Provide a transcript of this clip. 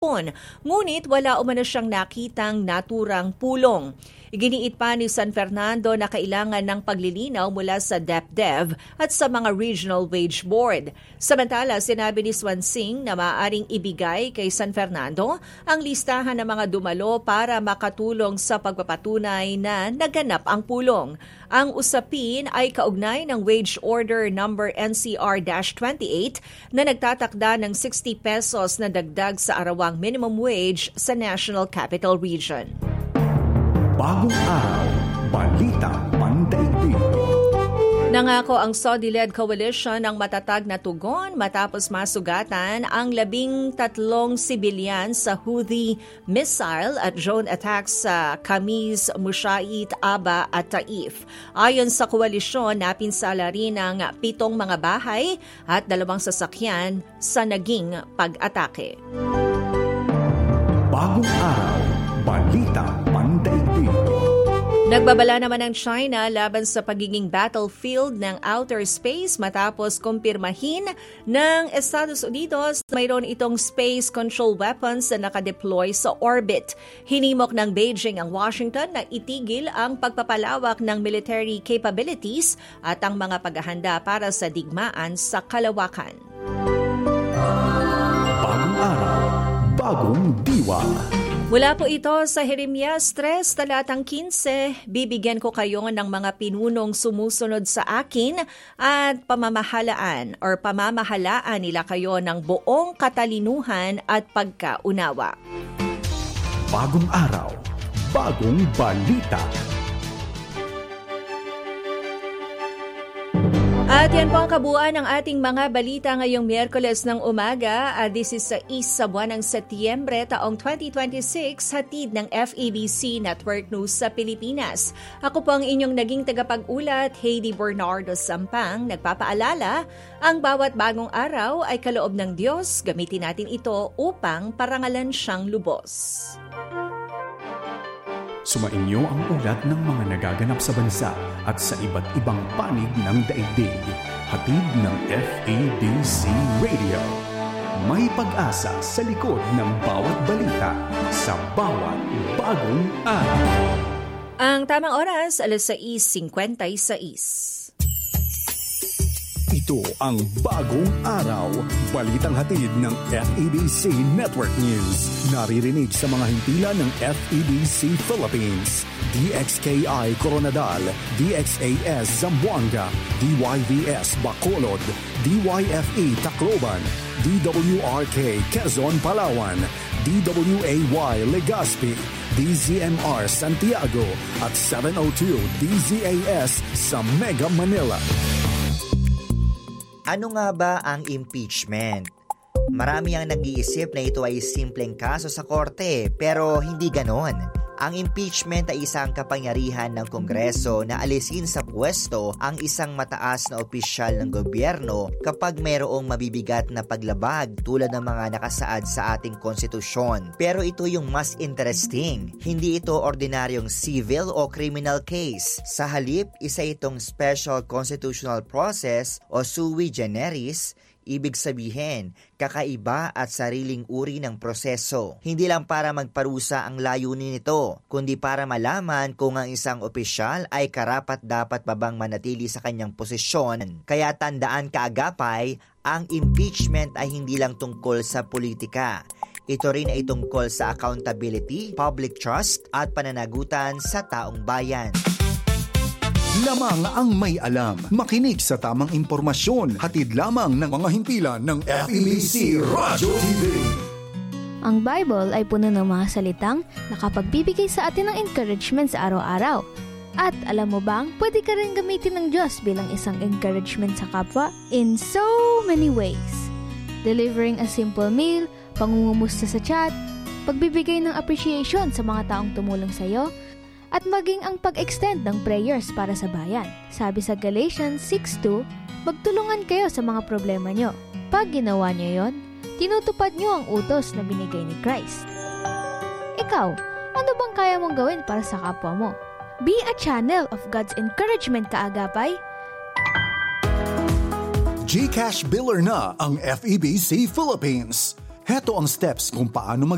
ngunit wala umano siyang nakitang naturang pulong. Iginiit pa ni San Fernando na kailangan ng paglilinaw mula sa DepDev at sa mga Regional Wage Board. Samantala, sinabi ni Swansing na maaaring ibigay kay San Fernando ang listahan ng mga dumalo para makatulong sa pagpapatunay na naganap ang pulong. Ang usapin ay kaugnay ng Wage Order number NCR-28 na nagtatakda ng 60 pesos na dagdag sa arawang minimum wage sa National Capital Region. Bagong araw, balita pandaigdig. Nangako ang Saudi-led coalition ng matatag na tugon matapos masugatan ang 13 sibilyan sa Houthi missile at drone attacks sa Khamis, Mushait, Aba at Taif. Ayon sa koalisyon, napinsala rin ang 7 mga bahay at 2 sasakyan sa naging pag-atake. Bagong araw, balita pandaigdig. Nagbabala naman ang China laban sa pagiging battlefield ng outer space matapos kumpirmahin ng Estados Unidos na mayroon itong space control weapons na nakadeploy sa orbit. Hinimok ng Beijing ang Washington na itigil ang pagpapalawak ng military capabilities at ang mga paghahanda para sa digmaan sa kalawakan. Bagong araw, bagong diwa. Mula po ito sa Jeremias 3, talatang 15, bibigyan ko kayo ng mga pinunong sumusunod sa akin at pamamahalaan nila kayo ng buong katalinuhan at pagkaunawa. Bagong araw, bagong balita. At yan po ang kabuuan ng ating mga balita ngayong Miyerkules ng umaga, 16 sa buwan ng Setyembre taong 2026, hatid ng FEBC Network News sa Pilipinas. Ako po ang inyong naging tagapag-ulat, Heidi Bernardo Sampang, nagpapaalala, ang bawat bagong araw ay kaloob ng Diyos, gamitin natin ito upang parangalan siyang lubos. Sumainyo ang ulat ng mga nagaganap sa bansa at sa iba't ibang panig ng daigdig. Hatid ng FEBC Radio. May pag-asa sa likod ng bawat balita sa bawat bagong araw. Ang tamang oras, 6:56. Ito ang Bagong Araw, balitang hatid ng FEBC Network News. Naririnig sa mga hintila ng FEBC Philippines, DXKI Coronadal, DXAS Zamboanga, DYVS Bacolod, DYFE Tacloban, DWRK Quezon Palawan, DWAY Legazpi, DZMR Santiago at 702 DZAS sa Mega Manila. Ano nga ba ang impeachment? Marami ang nag-iisip na ito ay simpleng kaso sa korte, pero hindi ganon. Ang impeachment ay isang kapangyarihan ng Kongreso na alisin sa pwesto ang isang mataas na opisyal ng gobyerno kapag mayroong mabibigat na paglabag tulad ng mga nakasaad sa ating konstitusyon. Pero ito yung mas interesting. Hindi ito ordinaryong civil o criminal case. Sa halip, isa itong special constitutional process o sui generis. Ibig sabihin, kakaiba at sariling uri ng proseso. Hindi lang para magparusa ang layunin nito, kundi para malaman kung ang isang opisyal ay karapat-dapat pa bang manatili sa kanyang posisyon. Kaya tandaan kaagapay, ang impeachment ay hindi lang tungkol sa politika. Ito rin ay tungkol sa accountability, public trust at pananagutan sa taong bayan. Lamang ang may alam. Makinig sa tamang impormasyon. Hatid lamang ng mga himpilan ng FEBC Radio TV. Ang Bible ay puno ng mga salitang nakapagbibigay sa atin ng encouragement sa araw-araw. At alam mo bang, pwede ka rin gamitin ng Diyos bilang isang encouragement sa kapwa in so many ways. Delivering a simple meal, pangungumusta sa chat, pagbibigay ng appreciation sa mga taong tumulong sa iyo, at maging ang pag-extend ng prayers para sa bayan. Sabi sa Galatians 6:2, magtulungan kayo sa mga problema nyo. Pag ginawa nyo yon, tinutupad nyo ang utos na binigay ni Christ. Ikaw, ano bang kaya mong gawin para sa kapwa mo? Be a channel of God's encouragement kaagapay. GCash Biller na ang FEBC Philippines. Heto ang steps kung paano